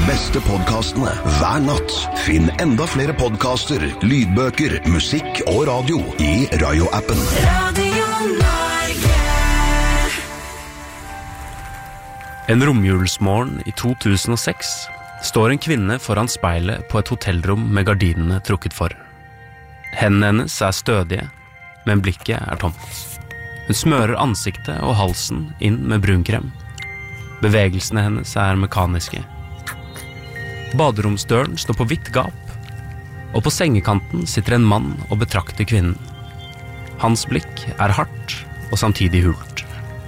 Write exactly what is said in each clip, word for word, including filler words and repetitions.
beste podcastene hver natt. Finn enda flere podcaster, lydbøker, musikk og radio i Rayo-appen. Radio Norge. En romjulsmorgen i to tusen og seks står en kvinne foran speilet på et hotellrom med gardinene trukket for. Hendene hennes er stødige, men blikket er tomt. Hun smører ansiktet og halsen inn med brunkrem. Bevegelsene hennes er mekaniske. Baderomsdøren står på vidt gap, og på sengekanten sitter en mann og betrakter kvinnen. Hans blikk er hardt og samtidig hult.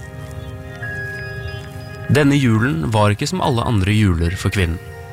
Denne julen var ikke som alle andre juler for kvinnen.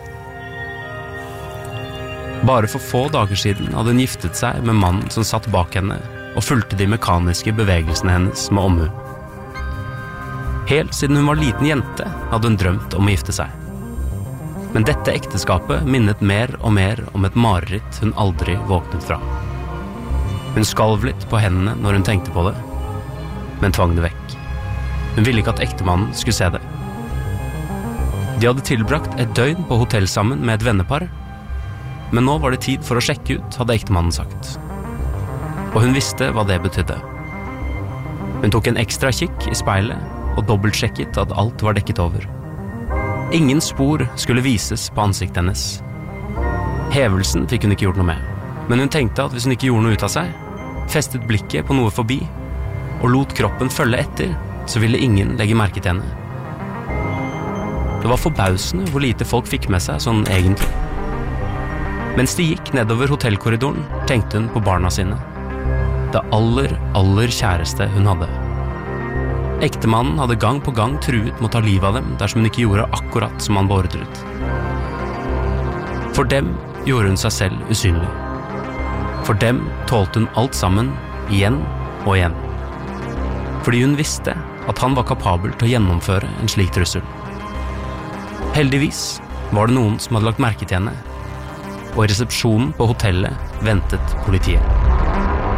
Bare for få dager siden hadde hun giftet seg med mannen som satt bak henne og fulgte de mekaniske bevegelsene hennes med omhu. Helt siden hun var liten jente hadde hun drømt om å gifte seg. Men dette ekteskapet minnet mer og mer om et mareritt hun aldri våknet fra. Hun skalv litt på hendene når hun tenkte på det, men tvang det vekk. Hun ville ikke at ektemannen skulle se det. De hadde tilbrakt et døgn på hotell sammen med et vennepar, men nå var det tid for å sjekke ut, hadde ektemannen sagt. Og hun visste hva det betydde. Hun tok en ekstra kikk i speilet og dobbeltsjekket at alt var dekket over. Ingen spor skulle vises på ansiktet hennes. Hevelsen fikk hun ikke gjort noe med, men hun tenkte at hvis hun ikke gjorde noe ut av seg, festet blikket på noe forbi, og lot kroppen følge etter, så ville ingen legge merke til henne. Det var forbausende hvor lite folk fikk med seg sånn egentlig. Mens de gikk nedover hotellkorridoren, tenkte hun på barna sine. Det aller, aller kjæreste hun hadde. Ektemannen hadde gang på gang truet med å ta livet av dem dersom hun ikke gjorde akkurat som han beordret. For dem gjorde hun seg selv usynlig. For dem tålte hun alt sammen, igjen og igjen. Fordi hun visste at han var kapabel til å gjennomføre en slik trussel. Heldigvis var det noen som hadde lagt merke til henne, og i resepsjonen på hotellet ventet politiet.